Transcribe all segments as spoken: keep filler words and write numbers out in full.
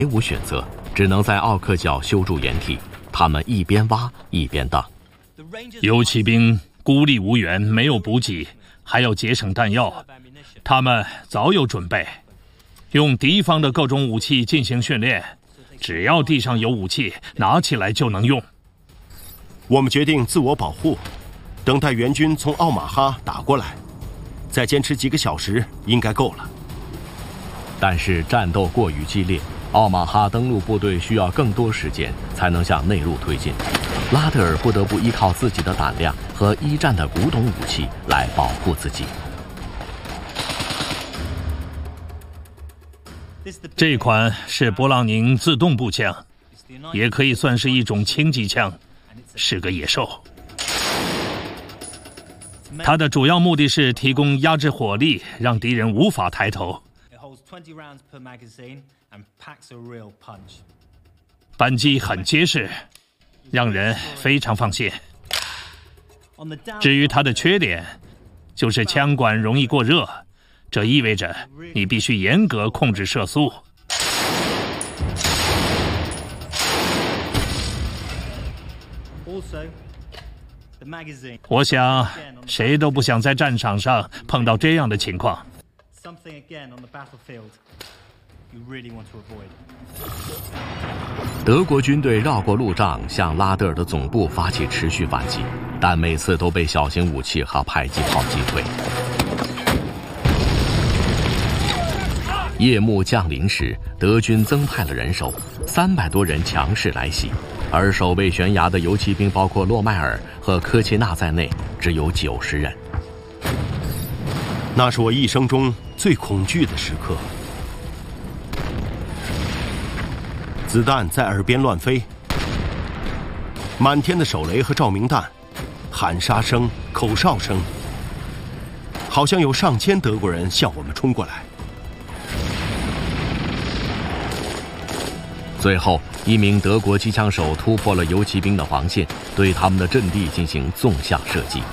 别无选择，只能在奥克角修筑掩体。他们一边挖一边荡。 游骑兵孤立无援，没有补给，还要节省弹药。他们早有准备，用敌方的各种武器进行训练，只要地上有武器，拿起来就能用。 我们决定自我保护，等待援军从奥马哈打过来，再坚持几个小时应该够了。 但是战斗过于激烈，奥马哈登陆部队需要更多时间才能向内陆推进。拉德尔不得不依靠自己的胆量和一战的古董武器来保护自己。 这款是勃朗宁自动步枪，也可以算是一种轻机枪，是个野兽。它的主要目的是提供压制火力，让敌人无法抬头。扳机很结实，让人非常放心。至于它的缺点，就是枪管容易过热，这意味着你必须严格控制射速。我想，谁都不想在战场上碰到这样的情况。 德国军队绕过路障，向拉德尔的总部发起持续反击，但每次都被小型武器和迫击炮击退。夜幕降临时，德军增派了人手，三百多人强势来袭，而守卫悬崖的游骑兵包括洛迈尔和科切纳在内，只有九十人。 那是我一生中最恐惧的时刻。子弹在耳边乱飞，满天的手雷和照明弹，喊杀声、口哨声，好像有上千德国人向我们冲过来。 最后，一名德国机枪手突破了游骑兵的防线，对他们的阵地进行纵向射击。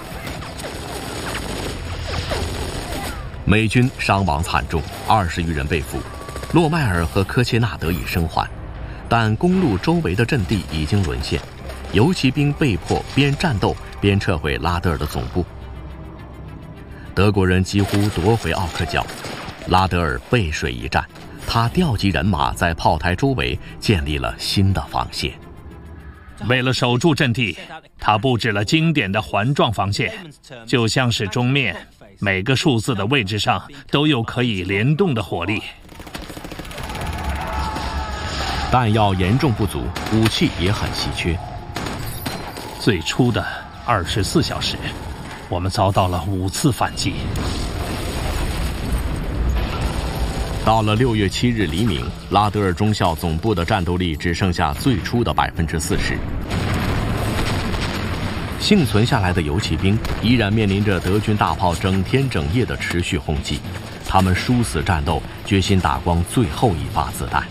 美军伤亡惨重，二十余人被俘，洛迈尔和科切纳得以生还。但公路周围的阵地已经沦陷，游骑兵被迫边战斗边撤回拉德尔的总部。德国人几乎夺回奥克角，拉德尔背水一战，他调集人马在炮台周围建立了新的防线。 为了守住阵地，他布置了经典的环状防线，就像是钟面，每个数字的位置上都有可以联动的火力。 弹药严重不足，武器也很稀缺。 最初的二十四小时，我们遭到了五次反击。 到了六月七日黎明，拉德尔中校总部的战斗力只剩下最初的百分之四十。幸存下来的游骑兵依然面临着德军大炮整天整夜的持续轰击，他们殊死战斗，决心打光最后一发子弹。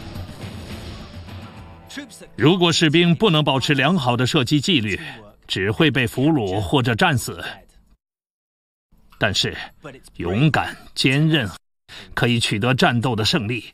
如果士兵不能保持良好的射击纪律，只会被俘虏或者战死。但是，勇敢、坚韧，可以取得战斗的胜利。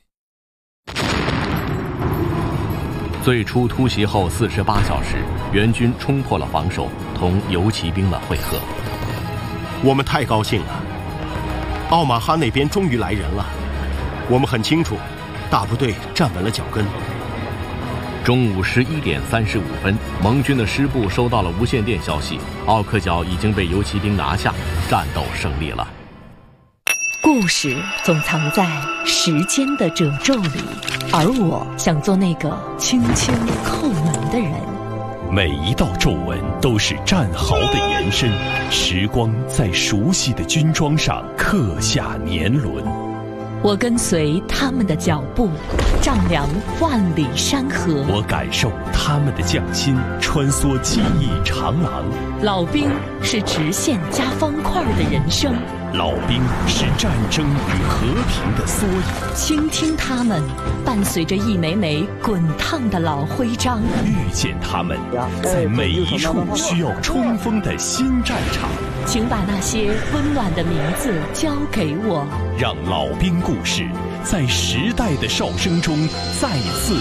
最初突袭后四十八小时，援军冲破了防守，同游骑兵们会合。 我们太高兴了，奥马哈那边终于来人了。我们很清楚，大部队站稳了脚跟。 中午十一点三十五分，盟军的师部收到了无线电消息，奥克角已经被游骑兵拿下，战斗胜利了。 故事总藏在时间的褶皱里，而我想做那个轻轻叩门的人。 每一道皱纹都是战壕的延伸，时光在熟悉的军装上刻下年轮。 我跟随他们的脚步，丈量万里山河。 我感受他们的匠心，穿梭记忆长廊。 老兵是直线加方块的人生， 老兵是战争与和平的缩影。 倾听他们，伴随着一枚枚滚烫的老徽章。 遇见他们，在每一处需要冲锋的新战场。 请把那些温暖的名字交给我， 让老兵故事在时代的哨声中再次